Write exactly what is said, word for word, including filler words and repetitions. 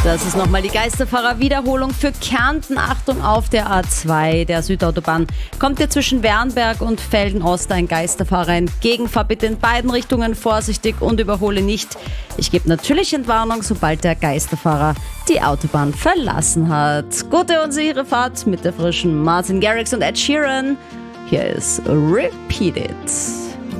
Das ist nochmal die Geisterfahrer-Wiederholung für Kärnten. Achtung auf der A zwei, der Südautobahn. Kommt ihr zwischen Wernberg und Felden-Ost ein Geisterfahrer entgegen, fahr bitte in beiden Richtungen vorsichtig und überhole nicht. Ich gebe natürlich Entwarnung, sobald der Geisterfahrer die Autobahn verlassen hat. Gute und sichere Fahrt mit der frischen Martin Garrix und Ed Sheeran. Hier ist Repeat It.